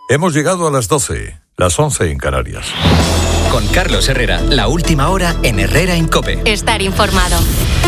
Hemos llegado a las 12, las 11 en Canarias. Con Carlos Herrera, la última hora en Herrera en COPE. Estar informado.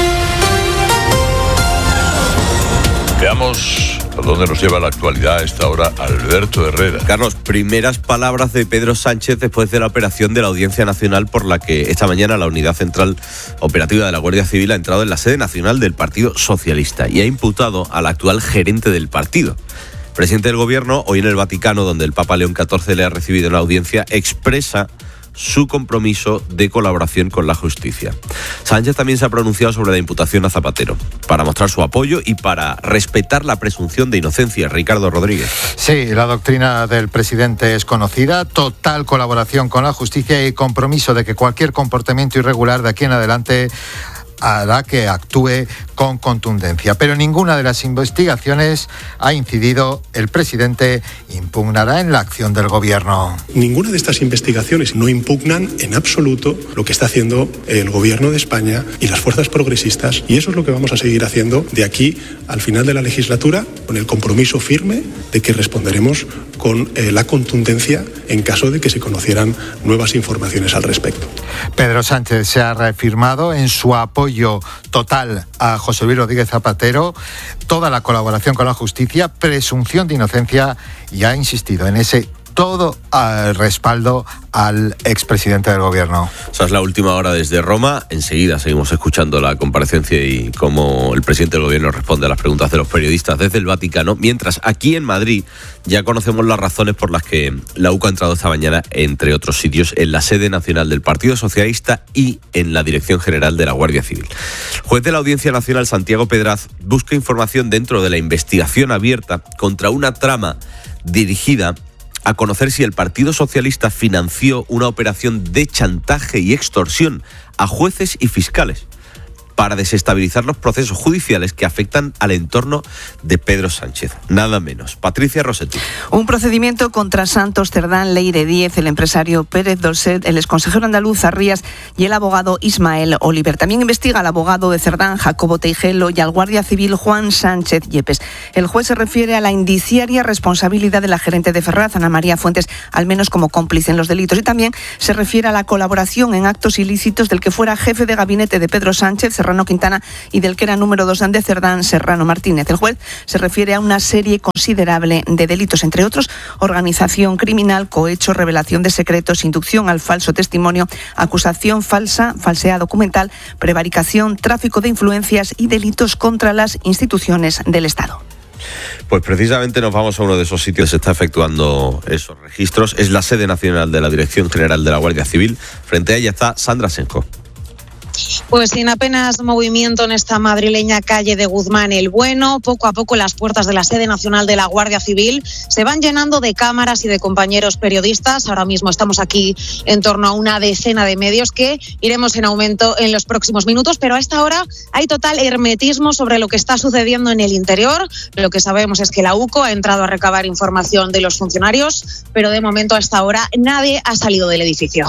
Veamos a dónde nos lleva la actualidad a esta hora Alberto Herrera. Carlos, primeras palabras de Pedro Sánchez después de la operación de la Audiencia Nacional por la que esta mañana la Unidad Central Operativa de la Guardia Civil ha entrado en la sede nacional del Partido Socialista y ha imputado al actual gerente del partido. El presidente del Gobierno, hoy en el Vaticano, donde el Papa León XIV le ha recibido en la audiencia, expresa su compromiso de colaboración con la justicia. Sánchez también se ha pronunciado sobre la imputación a Zapatero, para mostrar su apoyo y para respetar la presunción de inocencia. Ricardo Rodríguez. Sí, la doctrina del presidente es conocida: total colaboración con la justicia y compromiso de que cualquier comportamiento irregular de aquí en adelante hará que actúe con contundencia. Pero ninguna de las investigaciones ha incidido. El presidente impugnará en la acción del gobierno. Ninguna de estas investigaciones no impugnan en absoluto lo que está haciendo el gobierno de España y las fuerzas progresistas, y eso es lo que vamos a seguir haciendo de aquí al final de la legislatura, con el compromiso firme de que responderemos con la contundencia en caso de que se conocieran nuevas informaciones al respecto. Pedro Sánchez se ha reafirmado en su apoyo total a José Luis Rodríguez Zapatero, toda la colaboración con la justicia, presunción de inocencia, y ha insistido en ese todo al respaldo al expresidente del gobierno. Esa es la última hora desde Roma. Enseguida seguimos escuchando la comparecencia y cómo el presidente del gobierno responde a las preguntas de los periodistas desde el Vaticano, mientras aquí en Madrid ya conocemos las razones por las que la UCO ha entrado esta mañana, entre otros sitios, en la sede nacional del Partido Socialista y en la Dirección General de la Guardia Civil. El juez de la Audiencia Nacional, Santiago Pedraz, busca información dentro de la investigación abierta contra una trama dirigida a conocer si el Partido Socialista financió una operación de chantaje y extorsión a jueces y fiscales para desestabilizar los procesos judiciales que afectan al entorno de Pedro Sánchez. Nada menos. Patricia Rossetti. Un procedimiento contra Santos Cerdán, Leire Díez, el empresario Pérez Dolcet, el exconsejero andaluz Arrías y el abogado Ismael Oliver. También investiga al abogado de Cerdán, Jacobo Teijelo, y al guardia civil Juan Sánchez Yepes. El juez se refiere a la indiciaria responsabilidad de la gerente de Ferraz, Ana María Fuentes, al menos como cómplice en los delitos, y también se refiere a la colaboración en actos ilícitos del que fuera jefe de gabinete de Pedro Sánchez, Serrano Quintana, y del que era número 2 de Cerdán, Serrano Martínez. El juez se refiere a una serie considerable de delitos, entre otros organización criminal, cohecho, revelación de secretos, inducción al falso testimonio, acusación falsa, falsedad documental, prevaricación, tráfico de influencias y delitos contra las instituciones del Estado. Pues precisamente nos vamos a uno de esos sitios que se está efectuando esos registros. Es la sede nacional de la Dirección General de la Guardia Civil. Frente a ella está Sandra Senjo. Pues sin apenas movimiento en esta madrileña calle de Guzmán el Bueno, poco a poco las puertas de la sede nacional de la Guardia Civil se van llenando de cámaras y de compañeros periodistas. Ahora mismo estamos aquí en torno a una decena de medios que iremos en aumento en los próximos minutos, pero a esta hora hay total hermetismo sobre lo que está sucediendo en el interior. Lo que sabemos es que la UCO ha entrado a recabar información de los funcionarios, pero de momento a esta hora nadie ha salido del edificio.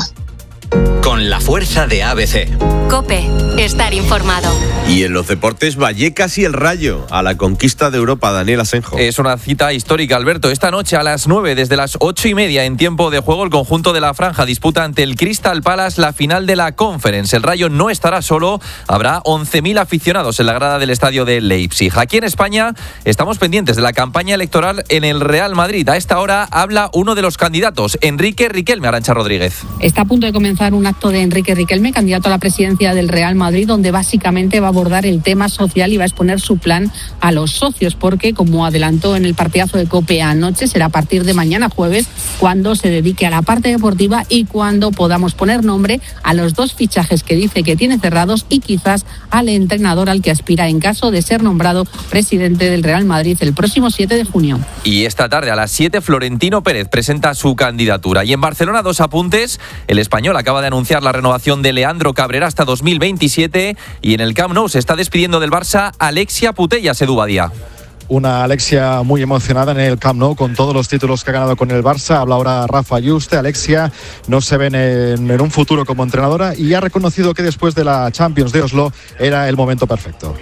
Con la fuerza de ABC. COPE, estar informado. Y en los deportes, Vallecas y el Rayo a la conquista de Europa. Daniel Asenjo. Es una cita histórica, Alberto. Esta noche a las 9, desde las 8:30 en tiempo de juego, el conjunto de la Franja disputa ante el Crystal Palace la final de la Conference. El Rayo no estará solo, habrá 11.000 aficionados en la grada del estadio de Leipzig. Aquí en España estamos pendientes de la campaña electoral en el Real Madrid. A esta hora habla uno de los candidatos, Enrique Riquelme. Arantxa Rodríguez. Está a punto de comenzar un acto de Enrique Riquelme, candidato a la presidencia del Real Madrid, donde básicamente va a abordar el tema social y va a exponer su plan a los socios, porque, como adelantó en el partidazo de COPE anoche, será a partir de mañana jueves cuando se dedique a la parte deportiva y cuando podamos poner nombre a los 2 fichajes que dice que tiene cerrados y quizás al entrenador al que aspira en caso de ser nombrado presidente del Real Madrid el próximo 7 de junio. Y esta tarde a las 7, Florentino Pérez presenta su candidatura. Y en Barcelona, 2 apuntes. El español acaba de anunciar la renovación de Leandro Cabrera hasta 2027 y en el Camp Nou se está despidiendo del Barça Alexia Putellas. Edu Badía. Una Alexia muy emocionada en el Camp Nou con todos los títulos que ha ganado con el Barça. Habla ahora Rafa Yuste. Alexia no se ve en un futuro como entrenadora y ha reconocido que después de la Champions de Oslo era el momento perfecto.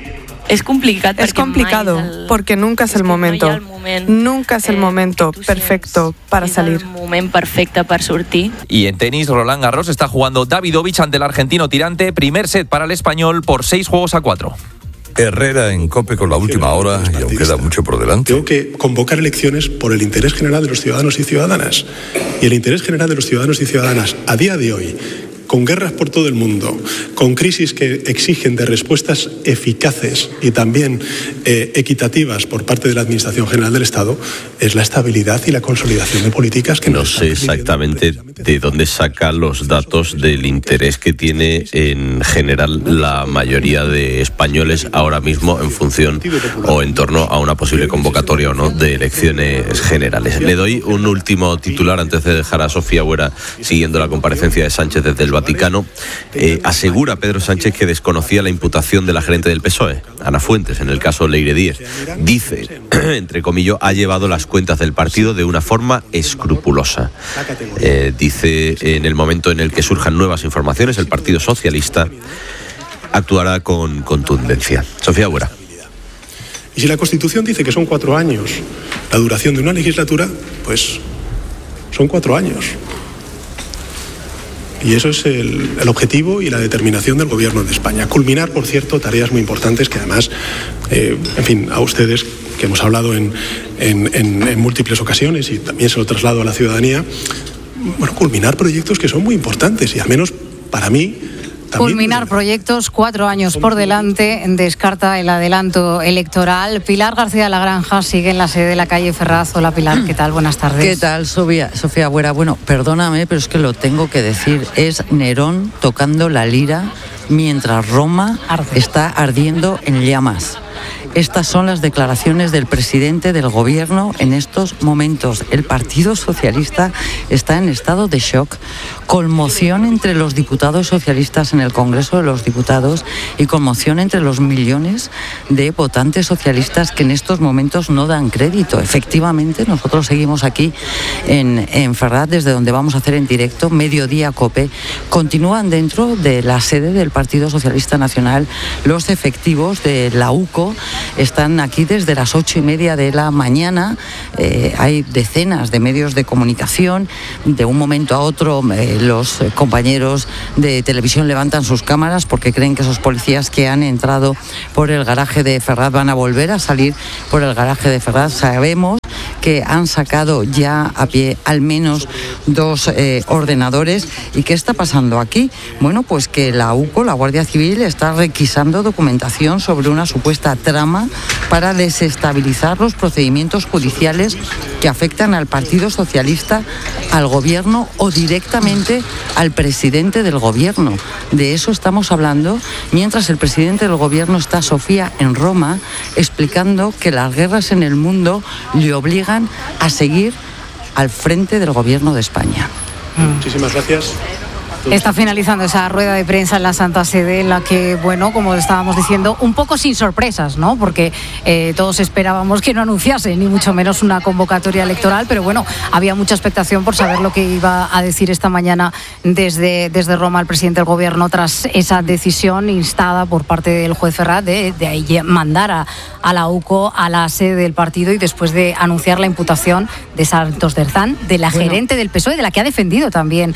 És complicat. Es complicado porque nunca es el momento. Nunca es el momento perfecto para salir. El moment perfecte per sortir. Y en tenis, Roland Garros está jugando Davidovich ante el argentino tirante. Primer set para el español por 6-4. Herrera en COPE con la última hora y aún queda mucho por delante. Tengo que convocar elecciones por el interés general de los ciudadanos y ciudadanas. Y el interés general de los ciudadanos y ciudadanas a día de hoy, con guerras por todo el mundo, con crisis que exigen de respuestas eficaces y también equitativas por parte de la Administración General del Estado, es la estabilidad y la consolidación de políticas que no sé exactamente de dónde saca los datos del interés que tiene en general la mayoría de españoles ahora mismo en función o en torno a una posible convocatoria o no de elecciones generales. Le doy un último titular antes de dejar a Sofía Huera siguiendo la comparecencia de Sánchez desde el Vaticano. Asegura Pedro Sánchez que desconocía la imputación de la gerente del PSOE, Ana Fuentes, en el caso Leire Díez. Dice, entre comillas, ha llevado las cuentas del partido de una forma escrupulosa. Dice, en el momento en el que surjan nuevas informaciones, el Partido Socialista actuará con contundencia. Sofía Huera. Y si la Constitución dice que son 4 años la duración de una legislatura, pues son 4 años. Y eso es el objetivo y la determinación del Gobierno de España. Culminar, por cierto, tareas muy importantes que además, en fin, a ustedes, que hemos hablado en múltiples ocasiones y también se lo traslado a la ciudadanía, bueno, culminar proyectos que son muy importantes y al menos para mí... Culminar proyectos, 4 años por delante, descarta el adelanto electoral. Pilar García La Granja sigue en la sede de la calle Ferraz. Hola Pilar, ¿qué tal? Buenas tardes. ¿Qué tal, Sofía Huera? Bueno, perdóname, pero es que lo tengo que decir. Es Nerón tocando la lira mientras Roma está ardiendo en llamas. Estas son las declaraciones del presidente del gobierno en estos momentos. El Partido Socialista está en estado de shock, conmoción entre los diputados socialistas en el Congreso de los Diputados y conmoción entre los millones de votantes socialistas que en estos momentos no dan crédito. Efectivamente, nosotros seguimos aquí en Ferraz, desde donde vamos a hacer en directo Mediodía COPE. Continúan dentro de la sede del Partido Socialista Nacional los efectivos de la UCO. Están aquí desde las 8:30 de la mañana. Hay decenas de medios de comunicación. De un momento a otro los compañeros de televisión levantan sus cámaras porque creen que esos policías que han entrado por el garaje de Ferraz van a volver a salir por el garaje de Ferraz. Sabemos que han sacado ya a pie al menos 2 ordenadores. ¿Y qué está pasando aquí? Bueno, pues que la UCO, la Guardia Civil, está requisando documentación sobre una supuesta trama para desestabilizar los procedimientos judiciales que afectan al Partido Socialista, al Gobierno o directamente al presidente del Gobierno. De eso estamos hablando mientras el presidente del Gobierno está, Sofía, en Roma, explicando que las guerras en el mundo le obligan a seguir al frente del Gobierno de España. Muchísimas gracias. Está finalizando esa rueda de prensa en la Santa Sede, en la que, bueno, como estábamos diciendo, un poco sin sorpresas, ¿no? Porque todos esperábamos que no anunciase, ni mucho menos una convocatoria electoral, pero bueno, había mucha expectación por saber lo que iba a decir esta mañana desde Roma el presidente del Gobierno tras esa decisión instada por parte del juez Ferraz de mandar a la UCO a la sede del partido y después de anunciar la imputación de Santos Cerdán, de la gerente del PSOE, de la que ha defendido también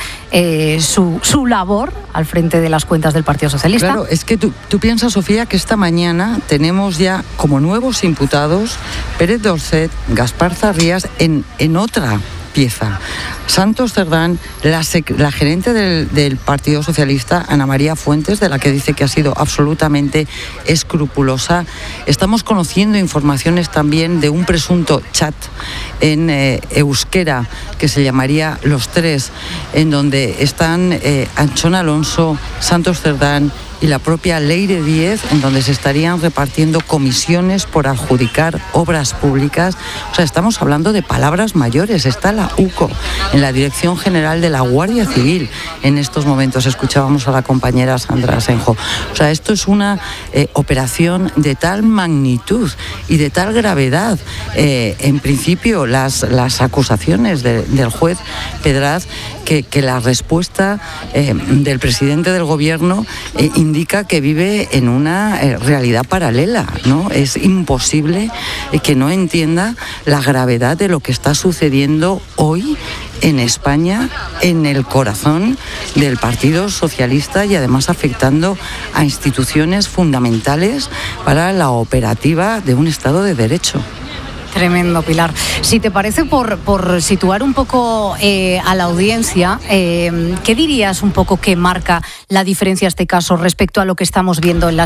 su labor al frente de las cuentas del Partido Socialista. Claro, es que tú piensas, Sofía, que esta mañana tenemos ya como nuevos imputados Pérez Dolcet, Gaspar Zarrías en otra pieza. Santos Cerdán, la gerente del Partido Socialista, Ana María Fuentes, de la que dice que ha sido absolutamente escrupulosa. Estamos conociendo informaciones también de un presunto chat en euskera que se llamaría Los Tres, en donde están Anchón Alonso, Santos Cerdán y la propia Leire Díez, en donde se estarían repartiendo comisiones por adjudicar obras públicas. O sea, estamos hablando de palabras mayores. Está la UCO en la Dirección General de la Guardia Civil. En estos momentos escuchábamos a la compañera Sandra Asenjo. O sea, esto es una operación de tal magnitud y de tal gravedad. En principio, las acusaciones del juez Pedraz, que la respuesta del presidente del Gobierno indica que vive en una realidad paralela, ¿no? Es imposible que no entienda la gravedad de lo que está sucediendo hoy en España, en el corazón del Partido Socialista y además afectando a instituciones fundamentales para la operativa de un Estado de Derecho. Tremendo, Pilar. Si te parece, por situar un poco a la audiencia, ¿qué dirías un poco que marca la diferencia este caso respecto a lo que estamos viendo en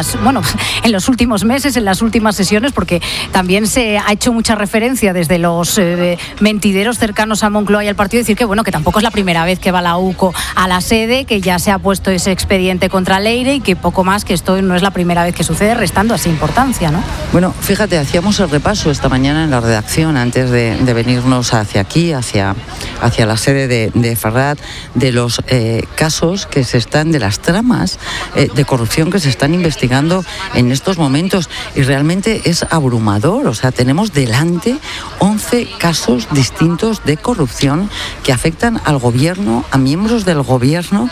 los últimos meses, en las últimas sesiones? Porque también se ha hecho mucha referencia desde los mentideros cercanos a Moncloa y al partido, decir que que tampoco es la primera vez que va la UCO a la sede, que ya se ha puesto ese expediente contra Leire y que poco más, que esto no es la primera vez que sucede, restando así importancia, ¿no? Bueno, fíjate, hacíamos el repaso esta mañana en la redacción antes de venirnos hacia aquí, hacia la sede de Ferrat, de los casos que se están, de las tramas de corrupción que se están investigando en estos momentos, y realmente es abrumador. O sea, tenemos delante 11 casos distintos de corrupción que afectan al gobierno, a miembros del gobierno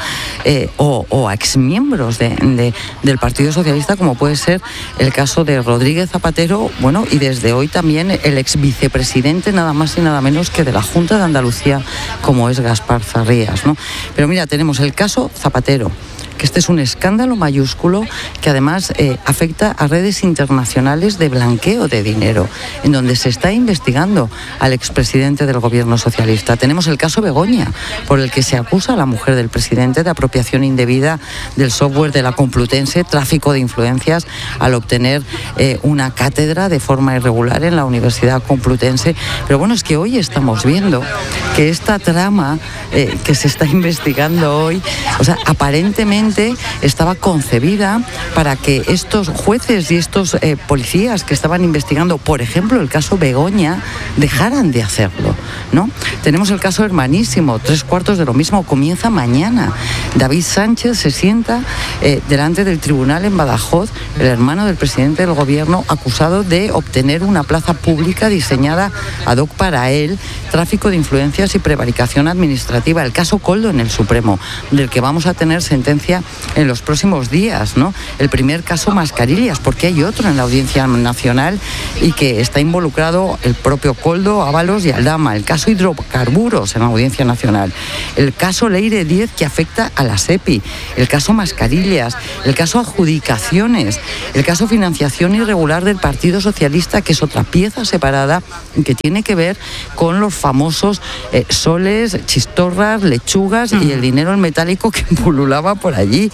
o a exmiembros del Partido Socialista, como puede ser el caso de Rodríguez Zapatero, y desde hoy también el ex vicepresidente, nada más y nada menos que de la Junta de Andalucía, como es Gaspar Zarrías, ¿no? Pero mira, tenemos el caso Zapatero, que este es un escándalo mayúsculo que además afecta a redes internacionales de blanqueo de dinero, en donde se está investigando al expresidente del gobierno socialista. Tenemos el caso Begoña, por el que se acusa a la mujer del presidente de apropiación indebida del software de la Complutense, tráfico de influencias, al obtener una cátedra de forma irregular en la Universidad Complutense. Pero es que hoy estamos viendo que esta trama que se está investigando hoy, aparentemente estaba concebida para que estos jueces y estos policías que estaban investigando, por ejemplo, el caso Begoña, dejaran de hacerlo, ¿no? Tenemos el caso Hermanísimo, 3/4 de lo mismo, comienza mañana. David Sánchez se sienta delante del tribunal en Badajoz, el hermano del presidente del gobierno, acusado de obtener una plaza pública diseñada ad hoc para él, tráfico de influencias y prevaricación administrativa. El caso Koldo en el Supremo, del que vamos a tener sentencia en los próximos días, ¿no? El primer caso Mascarillas, porque hay otro en la Audiencia Nacional y que está involucrado el propio Koldo, Ábalos y Aldama. El caso Hidrocarburos en la Audiencia Nacional. El caso Leire 10, que afecta a la SEPI. El caso Mascarillas. El caso Adjudicaciones. El caso Financiación Irregular del Partido Socialista, que es otra pieza separada que tiene que ver con los famosos soles, chistorras, lechugas y el dinero en metálico que pululaba por allí.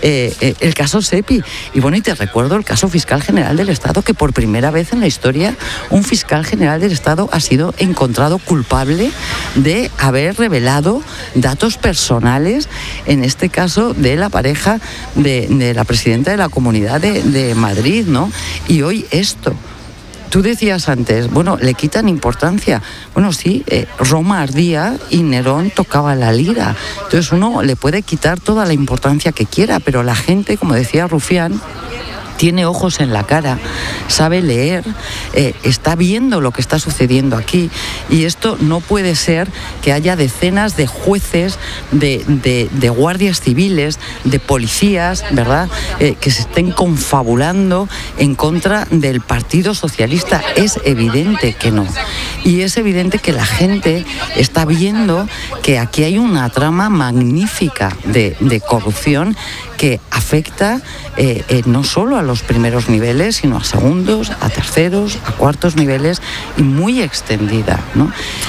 El caso SEPI. Y te recuerdo el caso Fiscal General del Estado, que por primera vez en la historia un fiscal general del Estado ha sido encontrado culpable de haber revelado datos personales, en este caso de la pareja de la presidenta de la Comunidad de Madrid, ¿no? Y hoy esto. Tú decías antes, le quitan importancia. Sí, Roma ardía y Nerón tocaba la lira. Entonces uno le puede quitar toda la importancia que quiera, pero la gente, como decía Rufián, tiene ojos en la cara, sabe leer, está viendo lo que está sucediendo aquí, y esto no puede ser que haya decenas de jueces, de guardias civiles, de policías, ¿verdad?, que se estén confabulando en contra del Partido Socialista. Es evidente que no. Y es evidente que la gente está viendo que aquí hay una trama magnífica de corrupción que afecta no solo a los primeros niveles, sino a segundos, a terceros, a cuartos niveles, y muy extendida, ¿no?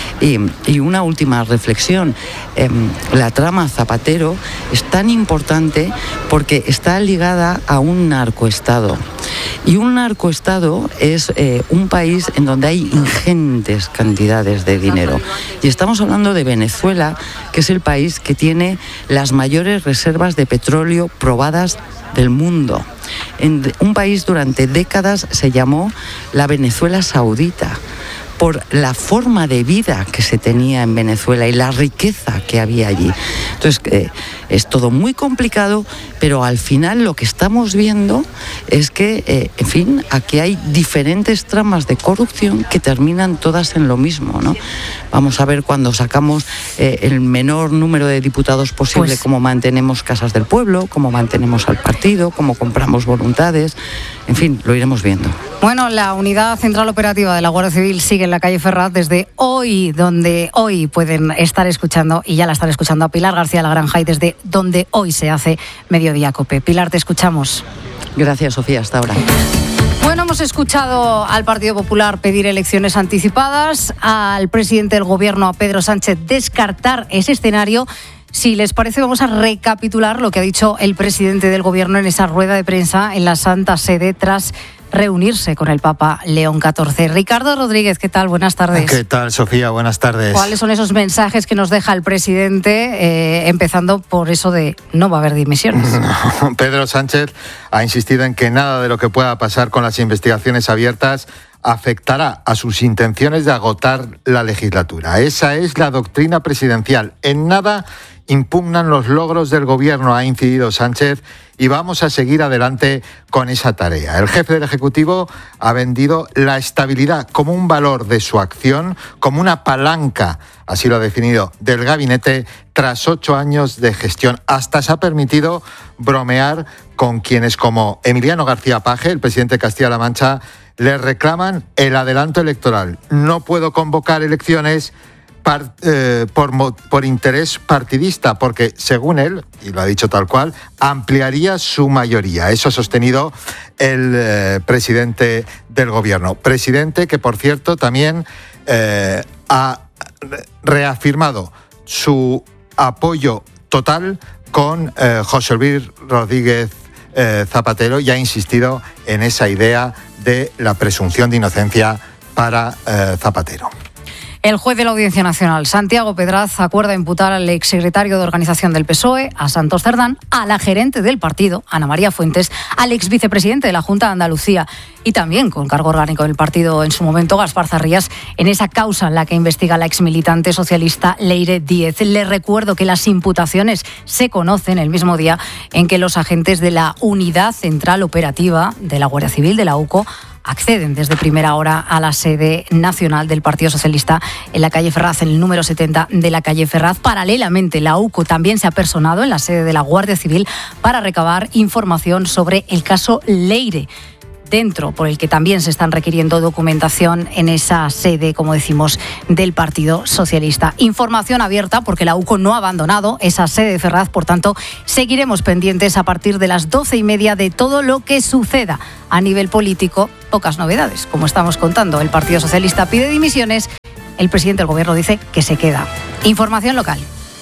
Y una última reflexión. La trama Zapatero es tan importante porque está ligada a un narcoestado. Y un narcoestado es un país en donde hay ingentes cantidades de dinero. Y estamos hablando de Venezuela, que es el país que tiene las mayores reservas de petróleo probadas del mundo. En un país durante décadas se llamó la Venezuela Saudita, por la forma de vida que se tenía en Venezuela y la riqueza que había allí. Entonces, es todo muy complicado, pero al final lo que estamos viendo es que, en fin, aquí hay diferentes tramas de corrupción que terminan todas en lo mismo, ¿no? Vamos a ver cuando sacamos el menor número de diputados posible, cómo mantenemos casas del pueblo, cómo mantenemos al partido, cómo compramos voluntades, en fin, lo iremos viendo. Bueno, la Unidad Central Operativa de la Guardia Civil sigue en la calle Ferraz desde hoy, donde hoy pueden estar escuchando, y ya la están escuchando, a Pilar García Lagranja, y desde donde hoy se hace Mediodía Cope. Pilar, te escuchamos. Gracias, Sofía, hasta ahora. Bueno, hemos escuchado al Partido Popular pedir elecciones anticipadas, al presidente del Gobierno, a Pedro Sánchez, descartar ese escenario. Si les parece, vamos a recapitular lo que ha dicho el presidente del Gobierno en esa rueda de prensa en la Santa Sede tras reunirse con el Papa León XIV. Ricardo Rodríguez, ¿qué tal? Buenas tardes. ¿Qué tal, Sofía? Buenas tardes. ¿Cuáles son esos mensajes que nos deja el presidente, empezando por eso de no va a haber dimisiones? Pedro Sánchez ha insistido en que nada de lo que pueda pasar con las investigaciones abiertas afectará a sus intenciones de agotar la legislatura. Esa es la doctrina presidencial. En nada impugnan los logros del Gobierno, ha incidido Sánchez, y vamos a seguir adelante con esa tarea. El jefe del Ejecutivo ha vendido la estabilidad como un valor de su acción, como una palanca, así lo ha definido, del gabinete tras 8 años de gestión. Hasta se ha permitido bromear con quienes, como Emiliano García Paje, el presidente de Castilla-La Mancha, le reclaman el adelanto electoral. No puedo convocar elecciones por interés partidista, porque según él, y lo ha dicho tal cual, ampliaría su mayoría. Eso ha sostenido el presidente del Gobierno. Presidente que, por cierto, también ha reafirmado su apoyo total con José Luis Rodríguez Zapatero, y ha insistido en esa idea de la presunción de inocencia para Zapatero. El juez de la Audiencia Nacional, Santiago Pedraz, acuerda imputar al exsecretario de Organización del PSOE, a Santos Cerdán, a la gerente del partido, Ana María Fuentes, al exvicepresidente de la Junta de Andalucía y también con cargo orgánico del partido en su momento, Gaspar Zarrías, en esa causa en la que investiga la exmilitante socialista Leire Díez. Le recuerdo que las imputaciones se conocen el mismo día en que los agentes de la Unidad Central Operativa de la Guardia Civil, de la UCO, acceden desde primera hora a la sede nacional del Partido Socialista en la calle Ferraz, en el número 70 de la calle Ferraz. Paralelamente, la UCO también se ha personado en la sede de la Guardia Civil para recabar información sobre el caso Leire, dentro por el que también se están requiriendo documentación en esa sede, como decimos, del Partido Socialista. Información abierta porque la UCO no ha abandonado esa sede de Ferraz, por tanto, seguiremos pendientes a partir de las 12:30 de todo lo que suceda a nivel político. Pocas novedades, como estamos contando. El Partido Socialista pide dimisiones, el presidente del Gobierno dice que se queda. Información local.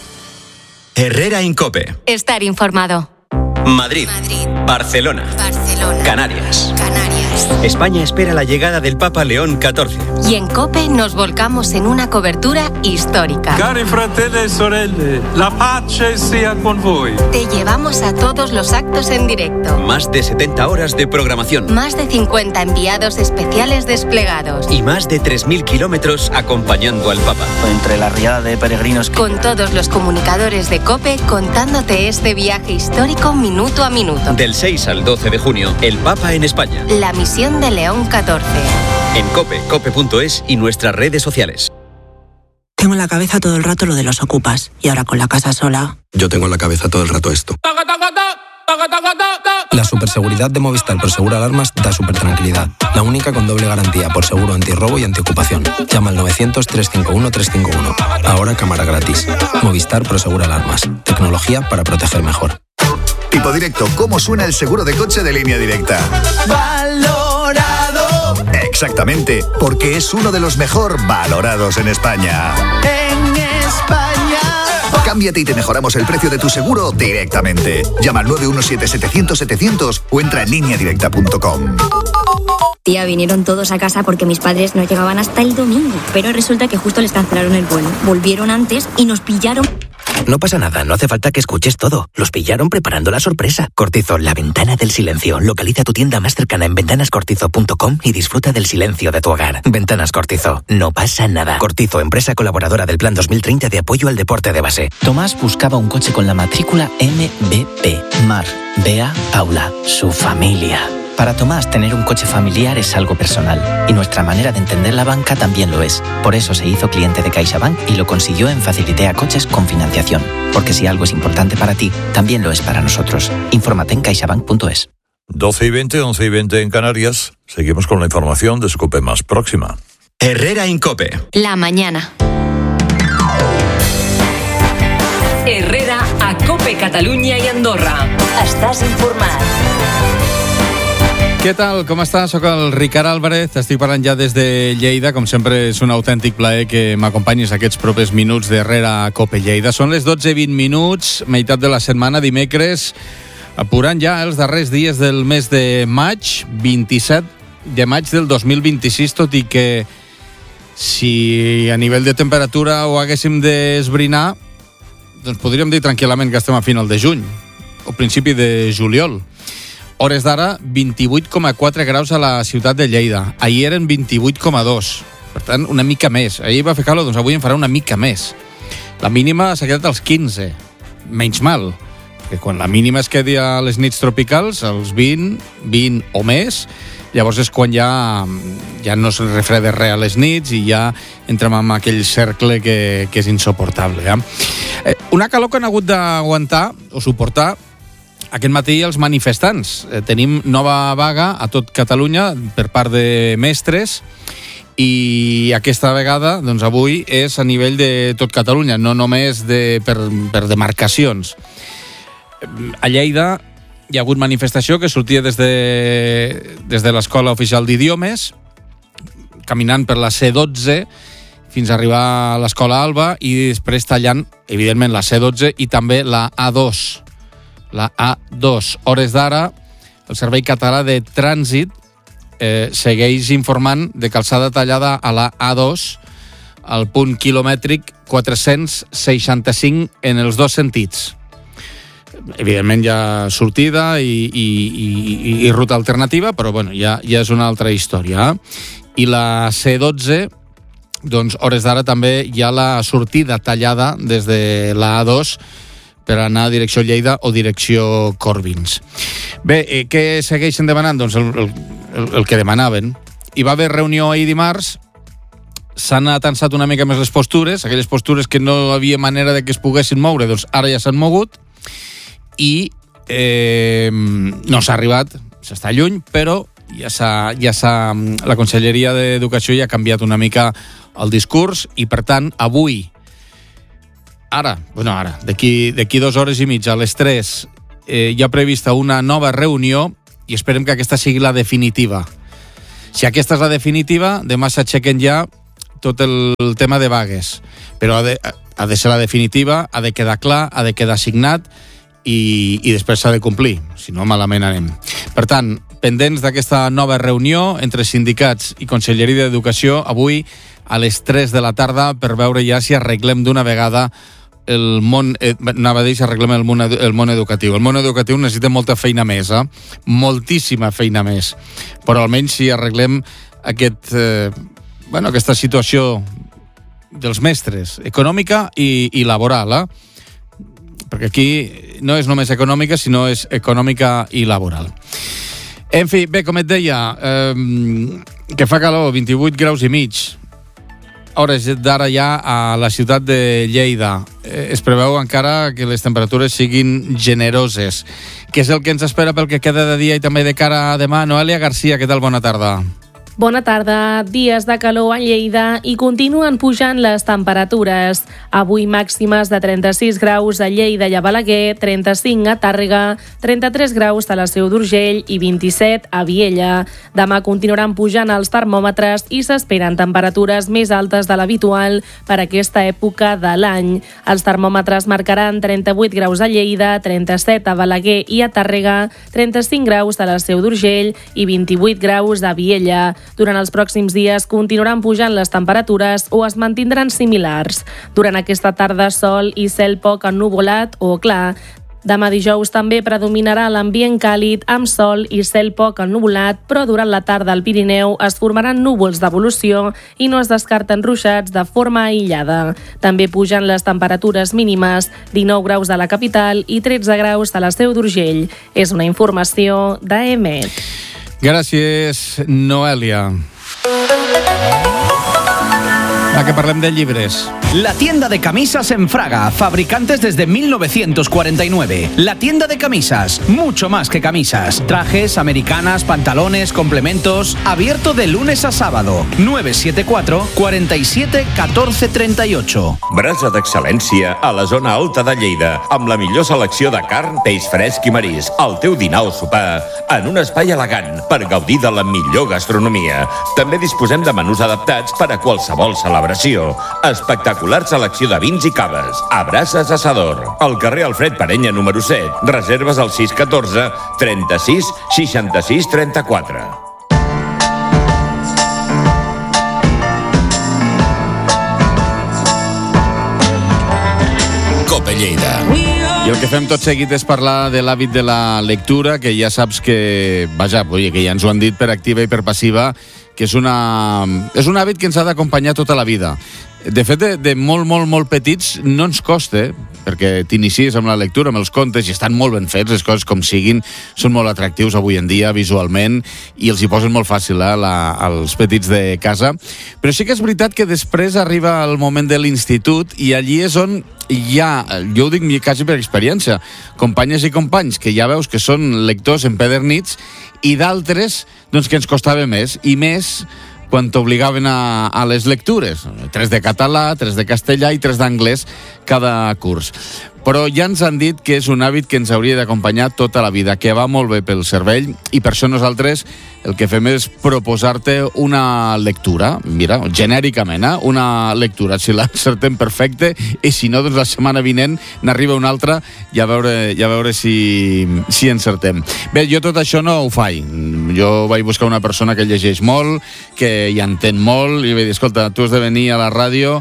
Herrera Incope. Estar informado. Madrid. Barcelona. Canarias. España espera la llegada del Papa León XIV. Y en COPE nos volcamos en una cobertura histórica. Cari fratelli e sorelle, la pace sia con voi. Te llevamos a todos los actos en directo. Más de 70 horas de programación. Más de 50 enviados especiales desplegados. Y más de 3.000 kilómetros acompañando al Papa. Entre la riada de peregrinos. Con todos los comunicadores de COPE contándote este viaje histórico minuto a minuto. Del 6 al 12 de junio, el Papa en España. La misión de León XIV. En COPE, cope.es y nuestras redes sociales. Tengo en la cabeza todo el rato lo de los ocupas. Y ahora con la casa sola... Yo tengo en la cabeza todo el rato esto. La superseguridad de Movistar Prosegur Alarmas da súper tranquilidad. La única con doble garantía por seguro antirrobo y antiocupación. Llama al 900-351-351. Ahora cámara gratis. Movistar Prosegur Alarmas. Tecnología para proteger mejor. Tipo Directo, ¿cómo suena el seguro de coche de Línea Directa? ¡Valorado! Exactamente, porque es uno de los mejor valorados en España. En España. Cámbiate y te mejoramos el precio de tu seguro directamente. Llama al 917-700-700 o entra en lineadirecta.com. Tía, vinieron todos a casa porque mis padres no llegaban hasta el domingo. Pero resulta que justo les cancelaron el vuelo. Volvieron antes y nos pillaron. No pasa nada, no hace falta que escuches todo. Los pillaron preparando la sorpresa. Cortizo, la ventana del silencio. Localiza tu tienda más cercana en ventanascortizo.com y disfruta del silencio de tu hogar. Ventanas Cortizo, no pasa nada. Cortizo, empresa colaboradora del Plan 2030 de apoyo al deporte de base. Tomás buscaba un coche con la matrícula MBP. Mar, Bea, Paula, su familia. Para Tomás, tener un coche familiar es algo personal y nuestra manera de entender la banca también lo es. Por eso se hizo cliente de CaixaBank y lo consiguió en Facilitea Coches con financiación. Porque si algo es importante para ti, también lo es para nosotros. Infórmate en caixabank.es. 12:20, 11:20 en Canarias. Seguimos con la información de su COPE más próxima. Herrera Incope. La mañana. Herrera a COPE Catalunya i Andorra. Estàs informat. Què tal? Com estàs? Soc el Ricard Álvarez, estic parlant ja des de Lleida. Com sempre és un autèntic plaer que m'acompanyis aquests propers minuts d'Herrera a COPE Lleida. Són les 12:20, meitat de la setmana, dimecres, apurant ja els darrers dies del mes de maig, 27 de maig del 2026, tot i que si a nivell de temperatura ho haguéssim d'esbrinar, doncs podríem dir tranquil·lament que estem a final de juny o principi de juliol. Hores d'ara, 28,4 graus a la ciutat de Lleida. Ahir eren 28,2. Per tant, una mica més. Ahir va fer calor, doncs avui en farà una mica més. La mínima s'ha quedat als 15. Menys mal. Perquè quan la mínima es quedi a les nits tropicals, als 20 o més, llavors és quan ja no es refreda res a les nits i ja entrem en aquell cercle que és insuportable. Una calor que han hagut d'aguantar o suportar aquest matí els manifestants. Tenim nova vaga a tot Catalunya per part de mestres i aquesta vegada, doncs avui, és a nivell de tot Catalunya, no només per demarcacions. A Lleida hi ha hagut manifestació que sortia des de l'Escola Oficial d'Idiomes, caminant per la C12 fins a arribar a l'Escola Alba i després tallant, evidentment, la C12 i també la A2. La A2. Hores d'ara, el Servei Català de Trànsit segueix informant de calçada tallada a la A2 al punt quilomètric 465 en els dos sentits. Evidentment hi ha sortida i ruta alternativa, però bueno, ja és una altra història. I la C12, doncs hores d'ara també hi ha la sortida tallada des de la A2 per anar a direcció Lleida o direcció Corbins. Bé, què segueixen demanant? Doncs el que demanaven. Hi va haver reunió ahir dimarts, s'han atansat una mica més les postures, aquelles postures que no havia manera de que es poguessin moure, doncs ara ja s'han mogut, i no s'ha arribat, s'està lluny, però la Conselleria d'Educació ja ha canviat una mica el discurs i, per tant, avui, d'aquí 2 hores i mitja, a les 3, hi ha prevista una nova reunió i esperem que aquesta sigui la definitiva. Si aquesta és la definitiva, demà s'aixequen ja tot el tema de vagues. Però ha de ser la definitiva, ha de quedar clar, ha de quedar signat i després s'ha de complir, si no malament anem. Per tant, pendents d'aquesta nova reunió entre sindicats i Conselleria d'Educació avui a les 3 de la tarda per veure ja si arreglem d'una vegada el món educatiu. El món educatiu necessita molta feina més, moltíssima feina més, però almenys si arreglem aquesta situació dels mestres, econòmica i laboral, perquè aquí no és només econòmica, sinó és econòmica i laboral. En fi, bé, com et deia, que fa calor, 28 graus i mig, hores d'ara ja a la ciutat de Lleida. Es preveu encara que les temperatures siguin generoses. Què és el que ens espera pel que queda de dia i també de cara a demà? Noelia Garcia, què tal? Bona tarda. Bona tarda. Dies de calor a Lleida i continuen pujant les temperatures. Avui màximes de 36 graus a Lleida i a Balaguer, 35 a Tàrrega, 33 graus a la Seu d'Urgell i 27 a Viella. Demà continuaran pujant els termòmetres i s'esperen temperatures més altes de l'habitual per aquesta època de l'any. Els termòmetres marcaran 38 graus a Lleida, 37 a Balaguer i a Tàrrega, 35 graus a la Seu d'Urgell i 28 graus a Viella. Durant els pròxims dies continuaran pujant les temperatures o es mantindran similars. Durant aquesta tarda, sol i cel poc ennuvolat o clar. Demà dijous també predominarà l'ambient càlid amb sol i cel poc ennuvolat, però durant la tarda al Pirineu es formaran núvols d'evolució i no es descarten ruixats de forma aïllada. També pugen les temperatures mínimes, 19 graus a la capital i 13 graus a la Seu d'Urgell. És una informació d'EMET. Gràcies, Noelia. A que parlem de llibres. La tienda de camisas en Fraga, fabricantes desde 1949. La tienda de camisas, mucho más que camisas. Trajes, americanas, pantalones, complementos. Abierto de lunes a sábado. 974 47 14 38. Brasa d'excel·lència a la zona alta de Lleida, amb la millor selecció de carn, peix fresc i marisc. El teu dinar o sopar en un espai elegant per gaudir de la millor gastronomia. També disposem de menús adaptats per a qualsevol celebració. Espectacular selecció de vins i caves. A Brases Assador. Al carrer Alfred Parenya número 7. Reserves al 614 36 66 34. Cope Lleida. I el que fem tot seguit és parlar de l'hàbit de la lectura, que ja saps que, vaja, que ja ens ho han dit per activa i per passiva, que és un hàbit que ens ha d'acompanyar tota la vida. De fet, de molt petits no ens costa, perquè t'inicies amb la lectura, amb els contes, i estan molt ben fets, les coses com siguin, són molt atractius avui en dia, visualment, i els hi posen molt fàcil als petits de casa. Però sí que és veritat que després arriba el moment de l'institut, i allí és on hi ha, jo ho dic quasi per experiència, companyes i companys que ja veus que són lectors empedernits, i d'altres doncs, que ens costava més, i més quan t'obligaven a les lectures. 3 de català, 3 de castellà i 3 d'anglès cada curs. Però ja ens han dit que és un hàbit que ens hauria d'acompanyar tota la vida, que va molt bé pel cervell, i per això nosaltres el que fem és proposar-te una lectura, mira, genèricament, una lectura, si l'encertem perfecte, i si no, doncs la setmana vinent n'arriba una altra i a veure si encertem. Bé, jo tot això no ho faig. Jo vaig buscar una persona que llegeix molt, que hi entén molt, i vaig dir, escolta, tu has de venir a la ràdio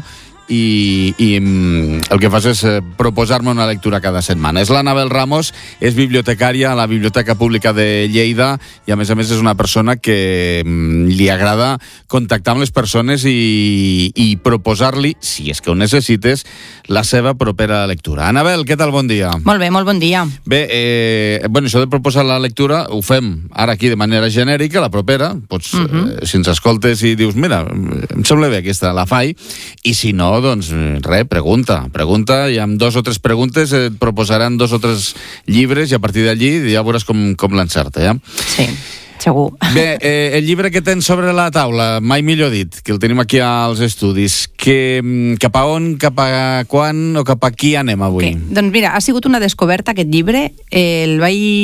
i el que fas és proposar-me una lectura cada setmana. És l'Anabel Ramos, és bibliotecària a la Biblioteca Pública de Lleida i a més és una persona que li agrada contactar amb les persones i proposar-li, si és que ho necessites, la seva propera lectura. Anabel, què tal? Bon dia. Molt bé, molt bon dia. Bé, això de proposar la lectura ho fem ara aquí de manera genèrica, la propera, pots, si ens escoltes i dius, mira, em sembla bé aquesta, la faig, i si no, doncs res, pregunta, i amb 2 o 3 preguntes et proposaran 2 o 3 llibres i a partir d'allí ja veuràs com l'encerta, ja? Sí, segur. Bé, el llibre que tens sobre la taula, mai millor dit, que el tenim aquí als estudis, cap a on, cap a quan o cap a qui anem avui? Okay. Doncs mira, ha sigut una descoberta aquest llibre, el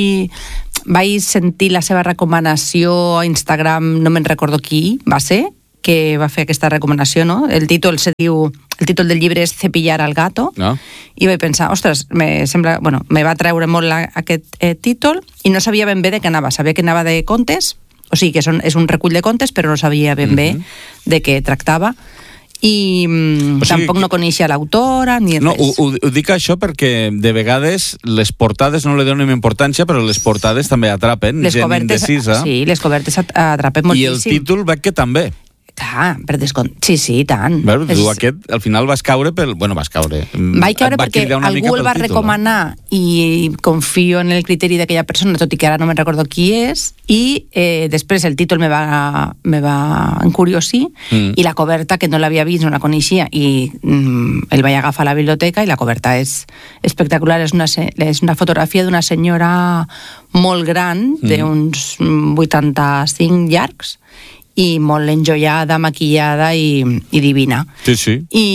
vaig sentir la seva recomanació a Instagram, no me'n recordo qui va ser, que va fer aquesta recomanació, no? El títol del llibre és Cepillar al gato, i vaig pensar, ostres, me va treure molt aquest títol, i no sabia ben bé de què anava. Sabia que anava de contes, o sigui que és un recull de contes, però no sabia ben bé de què tractava, i tampoc no coneixia l'autora ni res. No, ho dic això perquè de vegades les portades no li donem importància, però les portades també atrapen, gent indecisa. Sí, les cobertes atrapen moltíssim. I el títol veig que també. Sí, tant. Tu aquest, al final vas caure Vaig caure perquè algú el va recomanar i confio en el criteri d'aquella persona, tot i que ara no me'n recordo qui és, i després el títol me va encuriosir, i la coberta, que no l'havia vist, no la coneixia, i el vaig agafar a la biblioteca, i la coberta és espectacular. És una fotografia d'una senyora molt gran, d'uns 85 llargs, i molt enjoiada, maquillada i divina. Sí.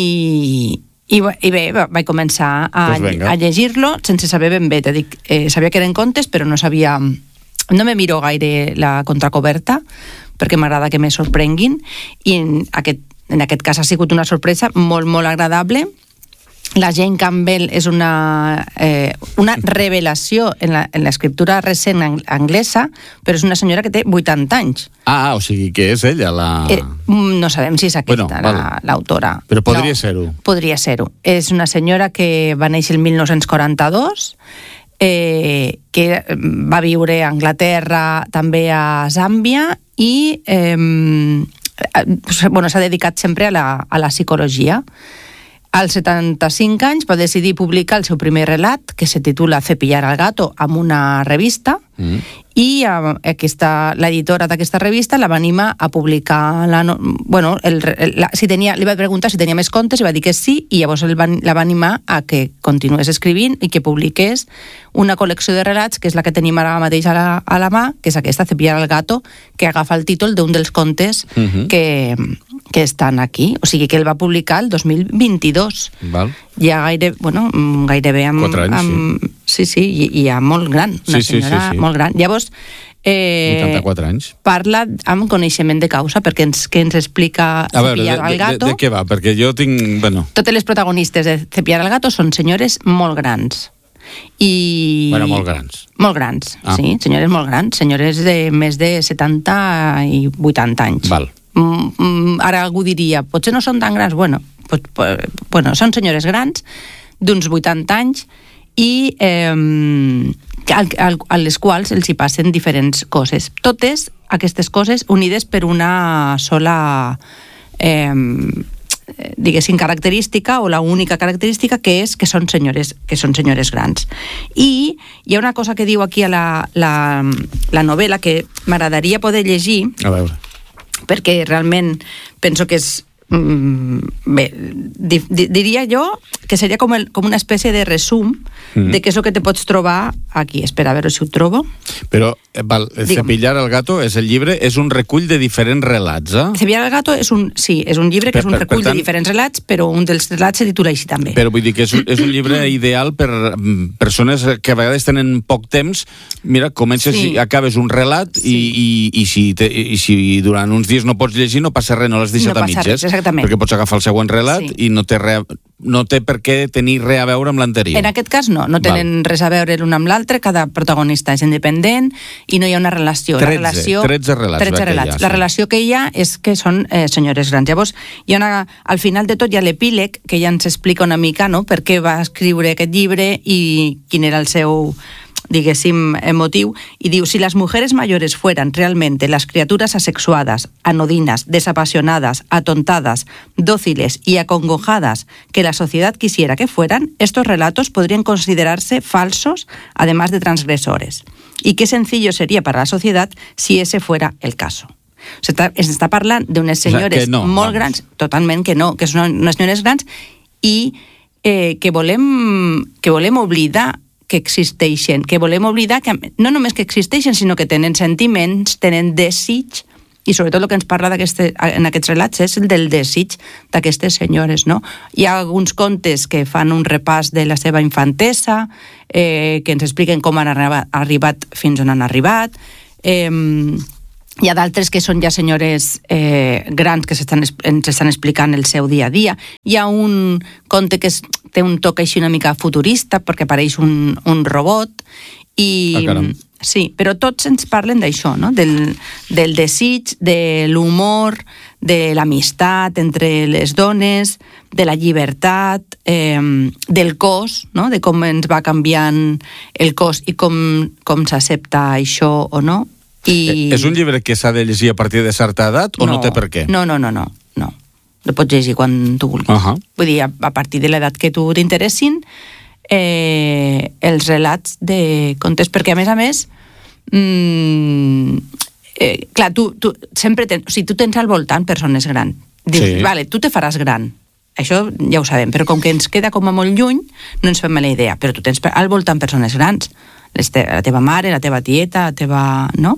I bé, vaig començar a llegir-lo sense saber ben bé. Sabia que eren contes, però no sabia... No me miro gaire la contracoberta, perquè m'agrada que me sorprenguin, i en aquest cas ha sigut una sorpresa molt, molt agradable. la Jane Campbell és una revelació en l'escriptura recent anglesa, però és una senyora que té 80 anys. O sigui que és ella la... No sabem si és aquesta l'autora. Però podria ser-ho. Podria ser-ho. És una senyora que va néixer el 1942, que va viure a Anglaterra, també a Zàmbia, i s'ha dedicat sempre a la psicologia. Als 75 anys va decidir publicar el seu primer relat, que se titula Cepillar al gato, amb una revista, i l'editora d'aquesta revista la va animar a publicar... li va preguntar si tenia més contes i va dir que sí, i llavors la va animar a que continués escrivint i que publiqués una col·lecció de relats, que és la que tenim ara mateix a la mà, que és aquesta, Cepillar al gato, que agafa el títol d'un dels contes que estan aquí. O sigui que el va publicar el 2022. Val. Ja gairebé amb... 4 anys, sí, i ja molt gran, una senyora molt gran. Llavors, 84 anys. Parla amb coneixement de causa, perquè ens explica Cepillar al gato. De què va? Perquè jo tinc... Totes les protagonistes de Cepillar al gato són senyores molt grans. Molt grans. Molt grans, sí, senyores molt grans, senyores de més de 70 i 80 anys. Val. Ara algú diria, potser no són tan grans, són senyores grans d'uns 80 anys i a les quals els hi passen diferents coses. Totes aquestes coses unides per una sola diguéssim característica, o la única característica, que és que són senyores grans. I hi ha una cosa que diu aquí a la novel·la que m'agradaria poder llegir, a veure, perquè realment penso que és diria jo que seria com una espècie de resum de què és el que te pots trobar aquí. Espera, a veure si ho trobo. Però Cepillar al gato és el llibre, és un recull de diferents relats, Cepillar al gato és un llibre que és un recull de diferents relats, però un dels relats se titula així també. Però vull dir que és un llibre ideal per persones que a vegades tenen poc temps. Mira, comences i acabes un relat i si durant uns dies no pots llegir, no passa res, no l'has deixat a mitges. Exactament. Perquè pots agafar el següent relat i no té per què tenir res a veure amb l'anterior. En aquest cas no tenen res a veure l'un amb l'altre, cada protagonista és independent i no hi ha una relació. 13 relats. La relació que hi ha és que són senyores grans. Llavors, al final de tot hi ha l'epíleg, que ja ens explica una mica per què va escriure aquest llibre i quin era el seu, diguéssim, motiu, y diu, si las mujeres mayores fueran realmente las criaturas asexuadas, anodinas, desapasionadas, atontadas, dóciles y acongojadas que la sociedad quisiera que fueran, estos relatos podrían considerarse falsos, además de transgresores. Y qué sencillo sería para la sociedad si ese fuera el caso. Es està parlant d'unes senyores molt grans, totalment que no, que són unes senyores grans i que volem oblidar que existeixen, que volem oblidar que no només que existeixen, sinó que tenen sentiments, tenen desig, i sobretot el que ens parla en aquests relats és el del desig d'aquestes senyores, no? Hi ha alguns contes que fan un repàs de la seva infantesa, que ens expliquen com han arribat fins on han arribat, hi ha d'altres que són ja senyores grans que ens estan explicant el seu dia a dia. Hi ha un conte que té un toc així una mica futurista perquè apareix un robot i... sí, però tots ens parlen d'això, no? Del desig, de l'humor, de l'amistat entre les dones, de la llibertat, del cos, no? De com ens va canviant el cos i com s'accepta això o no. És un llibre que s'ha de llegir a partir de certa edat o no té per què? No. Lo pots llegir quan tu vulguis. Vull dir, a partir de l'edat que tu t'interessin, els relats de contes, perquè a més, clar, tu sempre tu tens al voltant persones grans. Dius, vale, tu te faràs gran. Això ja ho sabem, però com que ens queda com a molt lluny, no ens fem la idea, però tu tens al voltant persones grans. La teva mare, la teva tieta, la teva... no?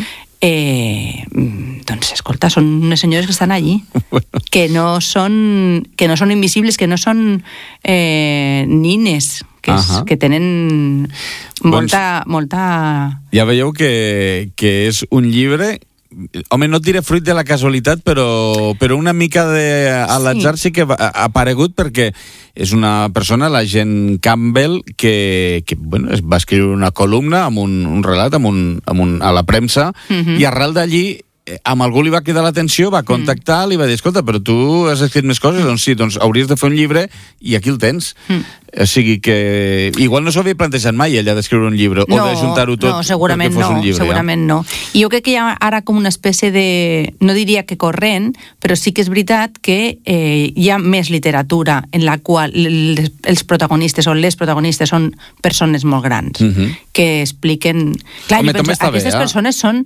Doncs, escolta, són unes senyores que estan allí, que no són invisibles, que no són nines, que tenen molta... Ja veieu que és un llibre home, no et diré fruit de la casualitat, però una mica a l'atzar sí que ha aparegut, perquè és una persona, l'agent Campbell, que bueno, va escriure una columna amb un relat a la premsa, i arrel d'allí amb algú li va cridar l'atenció, va contactar, li va dir, escolta, però tu has escrit més coses? Doncs sí, doncs hauries de fer un llibre i aquí el tens. O sigui que igual no s'ho havia plantejat mai ella d'escriure un llibre, o d'ajuntar-ho tot perquè fos un llibre. Segurament no. I jo crec que hi ha ara com una espècie de, no diria que corrent, però sí que és veritat que hi ha més literatura en la qual els protagonistes o les protagonistes són persones molt grans, que expliquen... Clar, jo penso, aquestes persones són...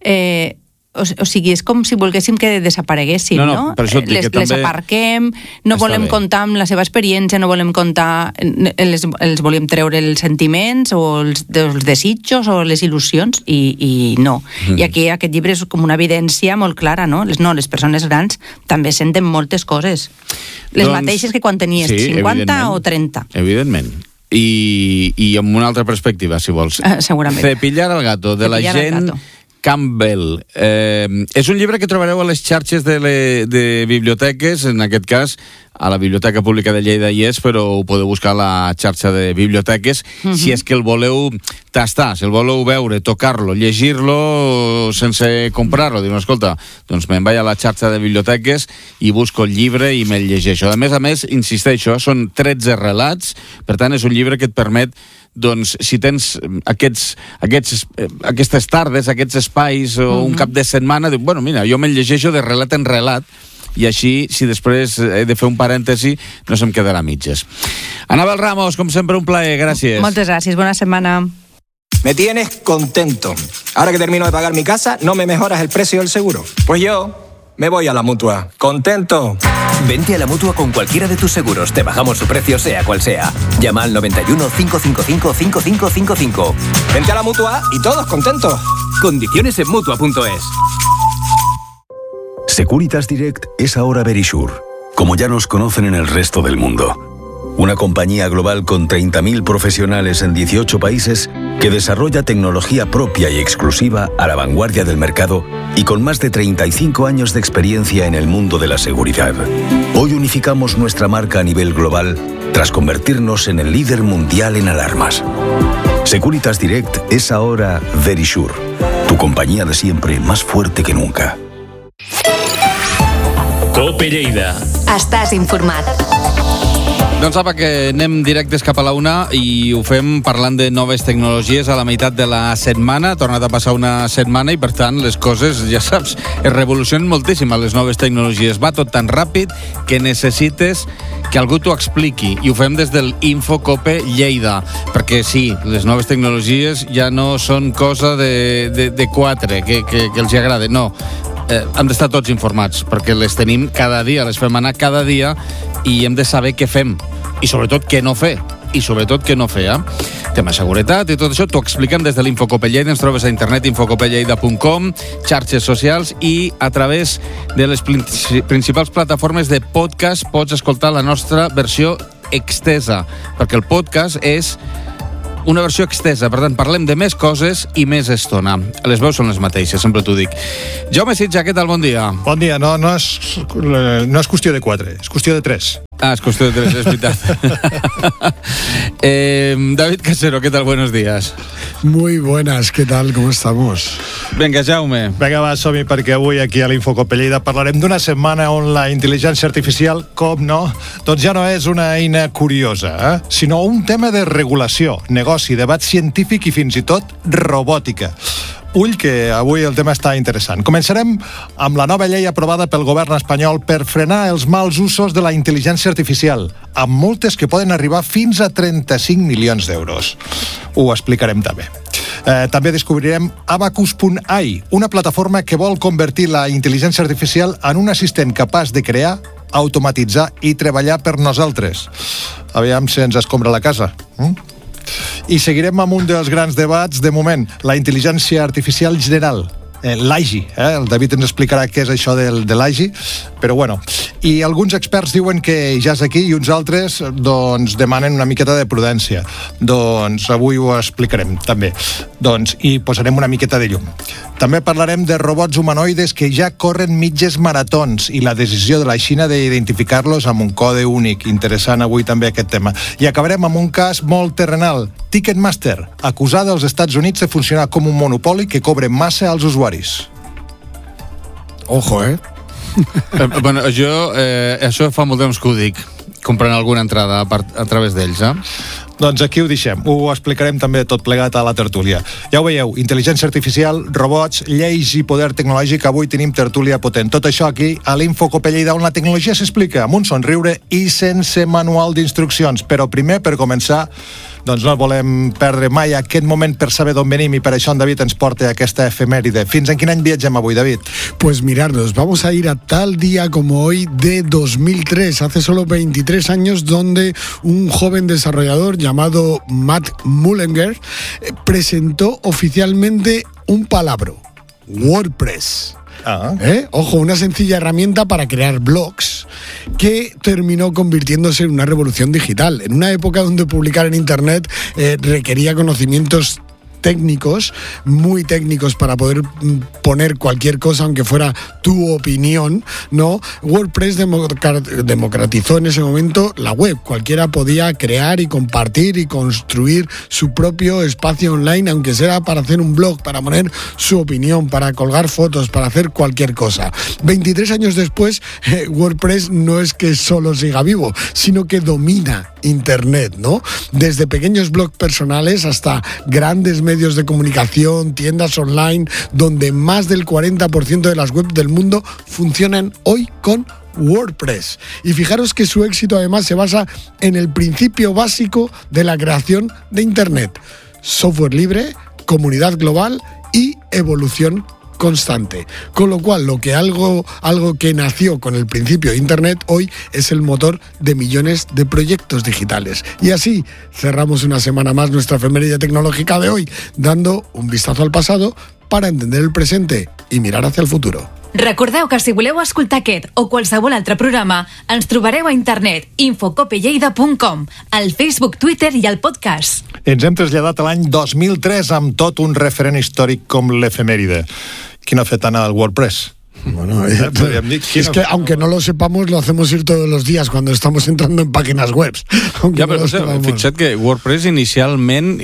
O sigui, és com si volguéssim que desapareguessin, no? Les aparquem, no volem contar amb la seva experiència, no volem contar, els volem treure els sentiments o els desitjos o les il·lusions, i no. I aquí aquest llibre és com una evidència molt clara, no? Les persones grans també senten moltes coses. Les mateixes que quan tenies 50 o 30. Evidentment. I amb una altra perspectiva, si vols. Segurament. Cepillar el gato, de la gent... Campbell. És un llibre que trobareu a les xarxes de biblioteques, en aquest cas a la Biblioteca Pública de Lleida hi és, però ho podeu buscar a la xarxa de biblioteques, si és que el voleu tastar, si el voleu veure, tocar-lo, llegir-lo sense comprar-lo. Diuen, escolta, doncs me'n vaig a la xarxa de biblioteques i busco el llibre i me'l llegeixo. A més, insisteixo, són 13 relats, per tant és un llibre que et permet, doncs, si tens aquestes tardes, aquests espais o un cap de setmana, dius, bueno, mira, jo me'l llegeixo de relat en relat, i així, si després he de fer un parèntesi, no se'm quedarà a mitges. Anabel Ramos, com sempre, un plaer, gràcies. Moltes gràcies, bona setmana. Me tienes contento. Ahora que termino de pagar mi casa, ¿no me mejoras el precio del seguro? Pues yo me voy a la Mutua. ¡Contento! Vente a la Mutua con cualquiera de tus seguros. Te bajamos su precio, sea cual sea. Llama al 91 555 5555. Vente a la Mutua y todos contentos. Condiciones en Mutua.es. Securitas Direct es ahora Verisure, como ya nos conocen en el resto del mundo. Una compañía global con 30.000 profesionales en 18 países que desarrolla tecnología propia y exclusiva a la vanguardia del mercado y con más de 35 años de experiencia en el mundo de la seguridad. Hoy unificamos nuestra marca a nivel global tras convertirnos en el líder mundial en alarmas. Securitas Direct es ahora Verisure, tu compañía de siempre más fuerte que nunca. COPE Lleida. Estàs informat. Doncs apa, que anem directes cap a la una i ho fem parlant de noves tecnologies a la meitat de la setmana. Ha tornat a passar una setmana i, per tant, les coses, ja saps, es revolucionen moltíssim a les noves tecnologies. Va tot tan ràpid que necessites que algú t'ho expliqui, i ho fem des del InfoCope Lleida, perquè sí, les noves tecnologies ja no són cosa de quatre, que els agrada, no. Hem d'estar tots informats, perquè les tenim cada dia, les fem anar cada dia, i hem de saber què fem, i sobretot què no fer, Tema seguretat i tot això t'ho expliquem des de l'Infocope Lleida. Ens trobes a internet infocopelleida.com, xarxes socials, i a través de les principals plataformes de podcast pots escoltar la nostra versió extesa, perquè el podcast és una versió extesa, per tant, parlem de més coses i més estona. Les veus són les mateixes, sempre t'ho dic. Jaume Sitja, què tal? Bon dia. Bon dia. No és qüestió de 4, és qüestió de 3. Ah, es qüestió de 3, es veritat. David Casero, ¿qué tal? Buenos días. Muy buenas, ¿qué tal? ¿Cómo estamos? Vinga, Jaume. Vinga, va, som-hi, perquè avui aquí a l'Infocope Lleida parlarem d'una setmana on la intel·ligència artificial, com no, doncs ja no és una eina curiosa, sinó un tema de regulació, negoci, debat científic i fins i tot robòtica. Ull, que avui el tema està interessant. Començarem amb la nova llei aprovada pel govern espanyol per frenar els mals usos de la intel·ligència artificial, amb multes que poden arribar fins a 35 milions d'euros. Ho explicarem també. També descobrirem Abacus.ai, una plataforma que vol convertir la intel·ligència artificial en un assistent capaç de crear, automatitzar i treballar per nosaltres. Aviam si ens escombra la casa. I seguirem amb un dels grans debats de moment, la intel·ligència artificial general, l'AGI. El David ens explicarà què és això de l'AGI, però bueno. I alguns experts diuen que ja és aquí i uns altres doncs demanen una miqueta de prudència. Doncs avui ho explicarem també. Doncs hi posarem una miqueta de llum. També parlarem de robots humanoides que ja corren mitges maratons i la decisió de la Xina d'identificar-los amb un code únic. Interessant avui també aquest tema. I acabarem amb un cas molt terrenal. Ticketmaster, acusada als Estats Units de funcionar com un monopoli que cobre massa als usuaris. Ojo, Bueno, jo això fa molt temps que ho dic, comprant alguna entrada a través d'ells, Doncs aquí ho deixem. Ho explicarem també tot plegat a la tertúlia. Ja ho veieu, intel·ligència artificial, robots, lleis i poder tecnològic. Avui tenim tertúlia potent. Tot això aquí a l'Infocope Lleida, on la tecnologia s'explica amb un somriure i sense manual d'instruccions. Però primer, per començar, doncs no volem perdre mai aquest moment per saber d'on venim, i per això en David ens porta aquesta efemèride. Fins en quin any viatgem avui, David? Pues mirarnos, vamos a ir a tal día como hoy de 2003, hace solo 23 años, donde un joven desarrollador llamado Matt Mullinger presentó oficialmente un palabro, WordPress. Ojo, una sencilla herramienta para crear blogs que terminó convirtiéndose en una revolución digital. En una época donde publicar en Internet requería conocimientos técnicos, muy técnicos, para poder poner cualquier cosa, aunque fuera tu opinión, ¿no? WordPress democratizó en ese momento la web. Cualquiera podía crear y compartir y construir su propio espacio online, aunque sea para hacer un blog, para poner su opinión, para colgar fotos, para hacer cualquier cosa. 23 años después, WordPress no es que solo siga vivo, sino que domina Internet, ¿no? Desde pequeños blogs personales hasta grandes medios de comunicación, tiendas online, donde más del 40% de las webs del mundo funcionan hoy con WordPress. Y fijaros que su éxito además se basa en el principio básico de la creación de Internet: software libre, comunidad global y evolución constante. Con lo cual, algo que nació con el principio de Internet, hoy es el motor de millones de proyectos digitales. Y así cerramos una semana más nuestra efeméride tecnológica de hoy, dando un vistazo al pasado para entender el presente y mirar hacia el futuro. Recordeu que si voleu escoltar aquest o qualsevol altre programa, ens trobareu a internet infocopelleida.com, al Facebook, Twitter i al podcast. Ens hem traslladat a l'any 2003 amb tot un referent històric com l'efemèride. Qui no ha fet anar al WordPress? Bueno, es que aunque no lo sepamos, lo hacemos ir todos los días cuando estamos entrando en páginas web. Ja, però fixa't que WordPress inicialment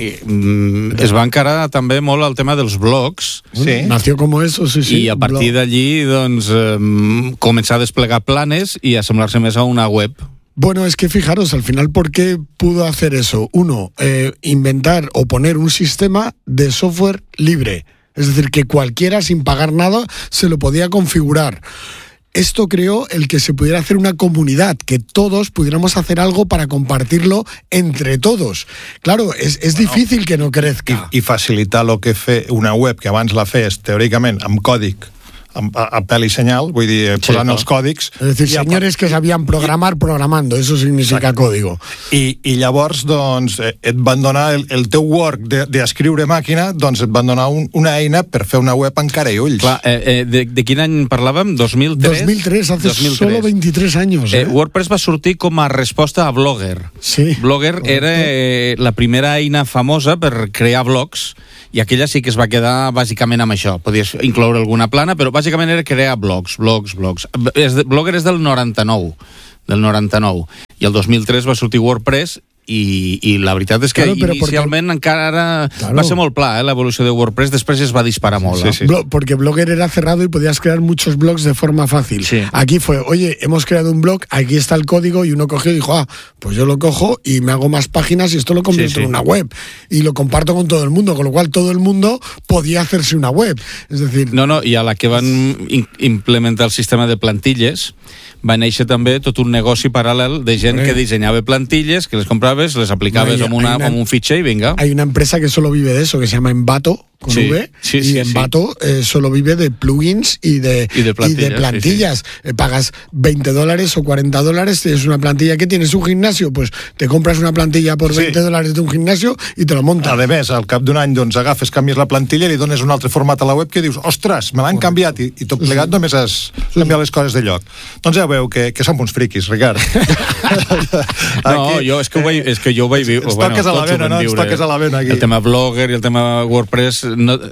es va encarar també molt al tema dels blogs. Sí. Nació como eso, sí. I a partir d'allí, doncs, començar a desplegar planes i a semblar-se més a una web. Bueno, es que fijaros, al final, ¿por qué pudo hacer eso? Uno, inventar o poner un sistema de software libre. Es decir, que cualquiera, sin pagar nada, se lo podía configurar. Esto creó el que se pudiera hacer una comunidad, que todos pudiéramos hacer algo para compartirlo entre todos. Claro, és difícil que no crezca. I facilitar lo que fer una web, que abans la fes, teòricament, amb còdic, a pèl i senyal, vull dir, posant els còdics. Es decir, señores que sabían programar programando, eso significa código. I llavors, doncs, et van donar el teu work d'escriure màquina, doncs et van donar una eina per fer una web en cara i ulls. Clar, de quin any parlàvem? 2003? 2003, hace solo 23 años. WordPress va sortir com a resposta a Blogger. Sí. Blogger era la primera eina famosa per crear blogs, i aquella sí que es va quedar bàsicament amb això. Podies incloure alguna plana, però bàsicament era crear blogs. Blogger és del 99, i el 2003 va sortir WordPress, i la veritat és que inicialment encara va ser molt pla, l'evolució de WordPress, després es va disparar molt. Sí. Porque Blogger era cerrado y podías crear muchos blogs de forma fácil. Sí. Aquí fue, oye, hemos creado un blog, aquí está el código, y uno cogió y dijo, pues yo lo cojo y me hago más páginas y esto lo convierto en una web. Y lo comparto con todo el mundo, con lo cual todo el mundo podía hacerse una web. Es decir... No, i a la que van implementar el sistema de plantilles, va néixer també tot un negoci paral·lel de gent que dissenyava plantilles, que les compraves, les aplicaves amb un fitxer i vinga. Hay una empresa que solo vive de eso, que se llama Envato, con V, y Envato solo vive de plugins y de plantillas. Pagas $20 o $40, tienes una plantilla que tienes un gimnasio, pues te compras una plantilla por $20 de un gimnasio i te la munta. A més, al cap d'un any doncs, agafes, canvies la plantilla i li dones un altre format a la web que dius, ostres, me l'han canviat i tot plegat només has canviat les coses de lloc. Doncs ja veu que som uns friquis, Ricard. No, és que jo ho vaig viure. Ens toques a la vena, no? Ens toques a la vena aquí. El tema Blogger i el tema WordPress...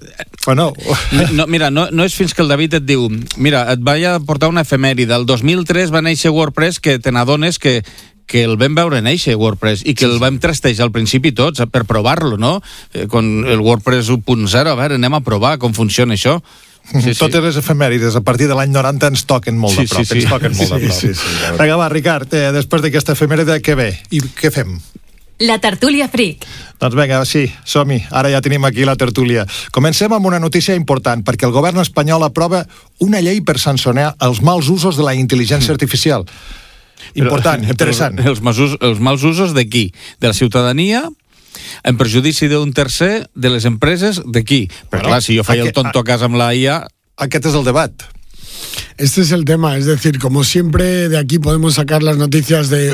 Mira, no és fins que el David et diu mira, et vaig a portar una efemèride. El 2003 va néixer WordPress, que te n'adones que el vam veure néixer WordPress i que el vam trastejar al principi tots per provar-lo, no? Con el WordPress 1.0, a veure, anem a provar com funciona això. Totes les efemèrides a partir de l'any 90 ens toquen molt de prop. Ens toquen molt de prop. Vinga, va, Ricard, després d'aquesta efemèride, què ve? I què fem? La tertúlia Freak. Doncs vinga, sí, som-hi. Ara ja tenim aquí la tertúlia. Comencem amb una notícia important, perquè el govern espanyol aprova una llei per sancionar els mals usos de la intel·ligència artificial. Important, interessant. Els mals usos de qui? De la ciutadania? En perjudici d'un tercer? De les empreses? De qui? Però clar, si jo feia el tonto a casa amb la IA... Aquest és el debat. Este es el tema, es decir, como siempre de aquí podemos sacar las noticias de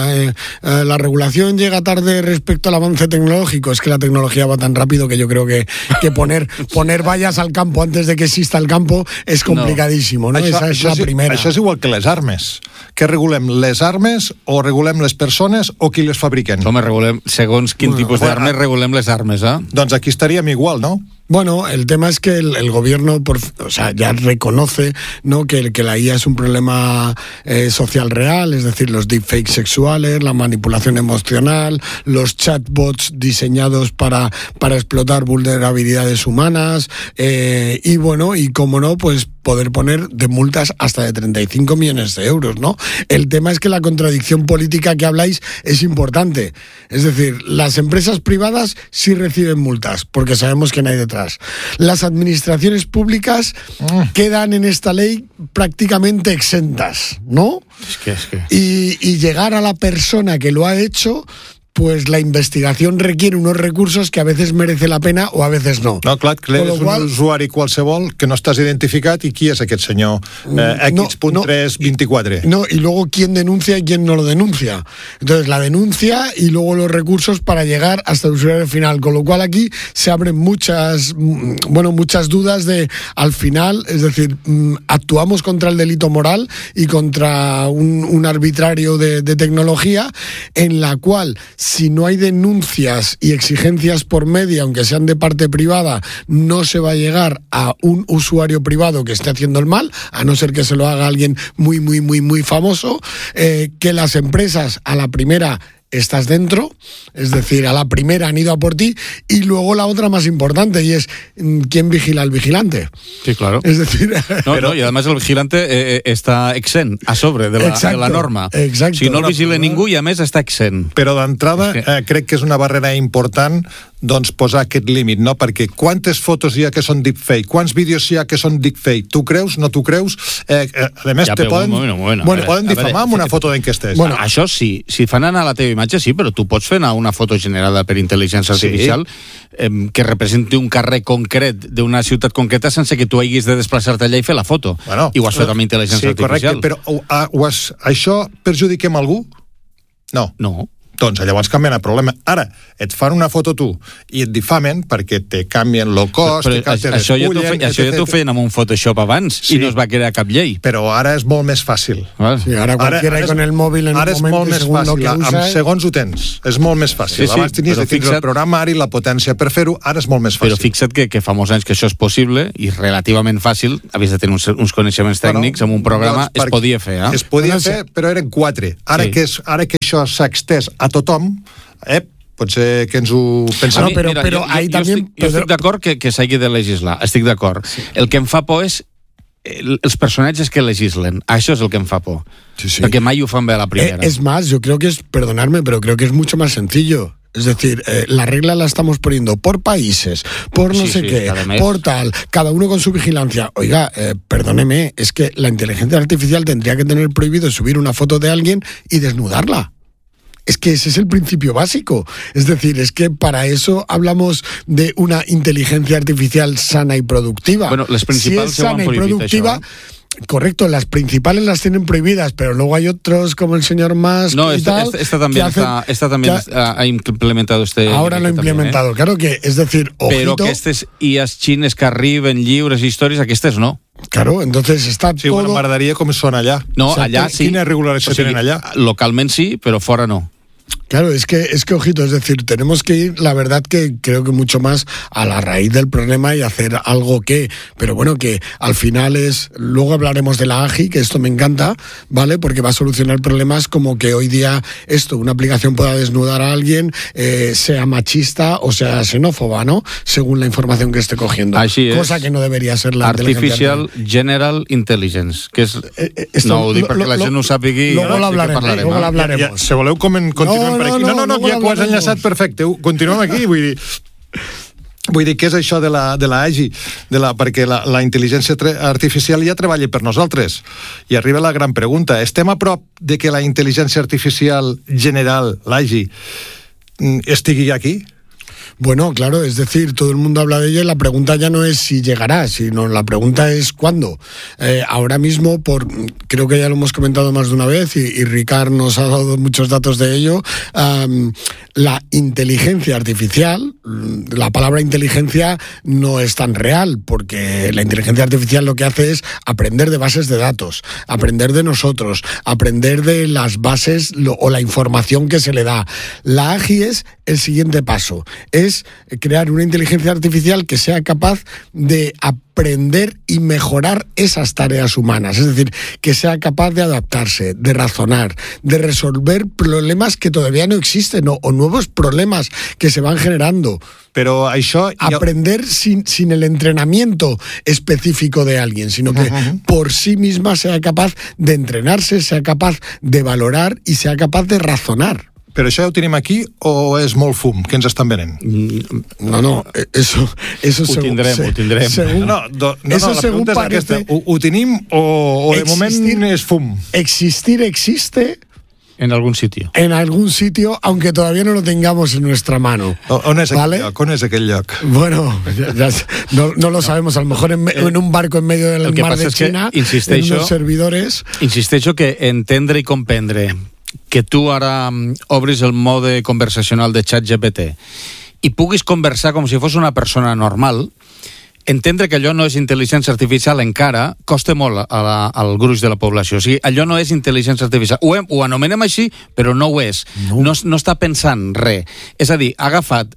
la regulación llega tarde respecto al avance tecnológico, es que la tecnología va tan rápido que yo creo que poner vallas al campo antes de que exista el campo es complicadísimo, ¿no? Esa es la primera. Això és igual que les armes. Què regulem, les armes o regulem les persones o qui les fabriquen? Home, regulem, segons quin tipus d'armes, regulem les armes, eh? Doncs aquí estaríem igual, ¿no? Bueno, el tema es que el gobierno ya reconoce, ¿no?, que la IA es un problema social real, es decir, los deepfakes sexuales, la manipulación emocional, los chatbots diseñados para explotar vulnerabilidades humanas, y bueno, y como no, pues poder poner de multas hasta de 35 millones de euros, ¿no? El tema es que la contradicción política que habláis es importante. Es decir, las empresas privadas sí reciben multas, porque sabemos que no hay detrás. Las administraciones públicas quedan en esta ley prácticamente exentas, ¿no? Es que... Y llegar a la persona que lo ha hecho... pues la investigació requiere unos recursos que a veces merece la pena o a veces no. No, clar, que és un usuari qualsevol que no estàs identificat i qui és aquest senyor X.324. No, y luego quién denuncia y quién no lo denuncia. Entonces la denuncia y luego los recursos para llegar hasta el usuario final, con lo cual aquí se abren muchas dudas de, al final, es decir, actuamos contra el delito moral y contra un arbitrario de tecnología en la cual si no hay denuncias y exigencias por medio, aunque sean de parte privada, no se va a llegar a un usuario privado que esté haciendo el mal, a no ser que se lo haga alguien muy, muy, muy, muy famoso, que las empresas a la primera estás dentro, es decir, a la primera han ido a por ti, y luego la otra más importante, y es ¿quién vigila al vigilante? Sí, claro. Es decir... No, y además el vigilante està exent a sobre de la norma. Exacto. Si no el vigila ningú i a més està exent. Però d'entrada crec que és una barrera important doncs posar aquest límit, no? Perquè quantes fotos hi ha que són deepfake, quants vídeos hi ha que són deepfake, tu creus, no tu creus? A més, te poden difamar amb una foto d'enquestes. Bueno, això sí, si fan anar la teva imatge, sí, però tu pots fer anar una foto generada per intel·ligència artificial que representi un carrer concret d'una ciutat concreta sense que tu hagis de desplaçar-te allà i fer la foto. I ho has fet amb intel·ligència artificial. Sí, correcte, però això perjudiquem algú? No. Doncs llavors canvien el problema. Ara, et fan una foto tu i et difamen perquè te canvien el cos, te despullen... Això ja t'ho feien amb un Photoshop abans i no es va crear cap llei. Però ara és molt més fàcil. Sí, ara cualquiera con el móvil en un moment, según lo que usa... Amb segons ho tens, és molt més fàcil. Abans tenies de tindre el programari, la potència per fer-ho, ara és molt més fàcil. Però fixa't que fa molts anys que això és possible i relativament fàcil, havies de tenir uns coneixements tècnics, amb un programa es podia fer. Es podia fer, però eren 4. Ara que això s'ha extès a tothom, potser que ens ho pensem. Però ahí també... Jo estic d'acord que s'hagi de legislar, estic d'acord. El que em fa por és els personatges que legislen. Això és el que em fa por. Perquè mai ho fan bé a la primera. Es más, yo creo que es, perdonadme, pero creo que es mucho más sencillo. Es decir, la regla la estamos poniendo por países, por no sé qué, por tal, cada uno con su vigilancia. Oiga, perdóneme, es que la inteligencia artificial tendría que tener prohibido subir una foto de alguien y desnudarla. Es que ese es el principio básico. Es decir, es que para eso hablamos de una inteligencia artificial sana y productiva. Bueno, les principals si és sana i productiva, correcto, las principales las tienen prohibidas, pero luego hay otros como el señor Musk no, y tal. Esta también ha implementado Ahora lo ha implementado, claro que, es decir, ojito. Pero aquestes IAs xines que arriben, lliures, històries, aquestes no. Claro, entonces está sí, todo... bueno, m'agradaria com són allà. No, o sea, allà sí. Quina regulació tenen allà? Localment sí, però fora no. Claro, es que ojito, es decir, tenemos que ir, la verdad que creo que mucho más a la raíz del problema y hacer algo pero bueno, que al final luego hablaremos de la AGI, que esto me encanta, ¿vale? Porque va a solucionar problemas como que hoy día una aplicación pueda desnudar a alguien, sea machista o sea xenófoba, ¿no? Según la información que esté cogiendo. Així cosa que no debería ser la Artificial General Intelligence, que és... no, ho dic perquè la gent no ho sàpigui. Luego l'hablaremos. Si voleu continuem per aquí. No, ja ho has enllaçat perfecte. Continuem aquí, vull dir, què és això de la AGI? Perquè la intel·ligència artificial ja treballa per nosaltres. I arriba la gran pregunta. Estem a prop de que la intel·ligència artificial general, l'AGI, estigui aquí? Bueno, claro, es decir, todo el mundo habla de ella y la pregunta ya no es si llegará, sino la pregunta es cuándo. Ahora mismo, creo que ya lo hemos comentado más de una vez y Ricard nos ha dado muchos datos de ello, la inteligencia artificial, la palabra inteligencia no es tan real, porque la inteligencia artificial lo que hace es aprender de bases de datos, aprender de nosotros, aprender de las bases o la información que se le da. La AGI es el siguiente paso, es crear una inteligencia artificial que sea capaz de aprender y mejorar esas tareas humanas, es decir, que sea capaz de adaptarse, de razonar, de resolver problemas que todavía no existen o nuevos problemas que se van generando. Pero això... Aprender sin el entrenamiento específico de alguien, sino que por sí misma sea capaz de entrenarse, sea capaz de valorar y sea capaz de razonar. Però això ja ho tenim aquí o és molt fum que ens estan venent? No, eso ho tindrem. Eso según parece... Ho tenim o de moment és fum? Existir existe... En algún sitio. En algún sitio, aunque todavía no lo tengamos en nuestra mano. On és aquell lloc? Bueno, no lo sabemos. A lo mejor en un barco en medio del mar de China, en unos servidores... Insisteixo que entendre i comprendre que tu ara obris el mode conversacional de ChatGPT i puguis conversar com si fos una persona normal, entendre que allò no és intel·ligència artificial encara costa molt al gruix de la població. O sigui, allò no és intel·ligència artificial. Ho anomenem així, però no ho és. No està pensant res. És a dir, ha agafat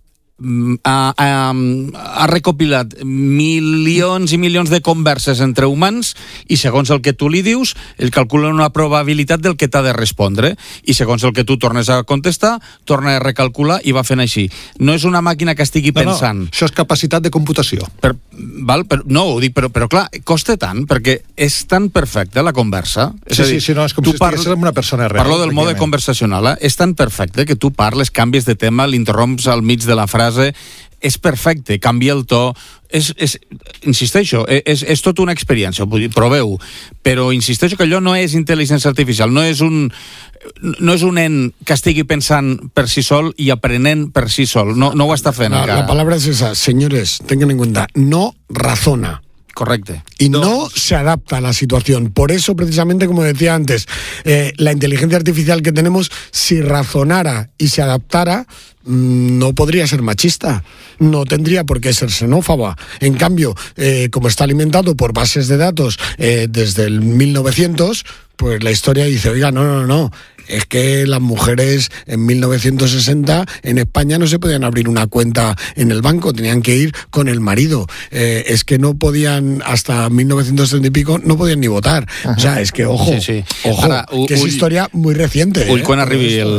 ha recopilat milions i milions de converses entre humans i segons el que tu li dius, ell calcula una probabilitat del que t'ha de respondre i segons el que tu tornes a contestar, torna a recalcular i va fent així. No és una màquina que estigui pensant. No, això és capacitat de computació. No, ho dic, però clar, costa tant, perquè és tan perfecta la conversa. És com si estigués amb una persona real. Parlo del mode conversacional, és tan perfecte que tu parles, canvies de tema, l'interromps al mig de la frase, és perfecte, canvia el to, insisteixo, és tota una experiència, proveu, però insisteixo que allò no és intel·ligència artificial, no és un nen que estigui pensant per si sol i aprenent per si sol, no ho està fent encara. La palabra es esa, señores, tengan en cuenta, no razona. Correcte. Y no se adapta a la situación. Por eso, precisamente, como decía antes, la inteligencia artificial que tenemos, si razonara y se adaptara, no podría ser machista, no tendría por qué ser xenófoba. En cambio, como está alimentado por bases de datos desde el 1900, pues la historia dice, oiga, no, es que las mujeres en 1960 en España no se podían abrir una cuenta en el banco, tenían que ir con el marido. Es que no podían, hasta 1930 y pico, no podían ni votar. O sea, es que, ojo, sí. Ara, que és història muy reciente. Quan arribi el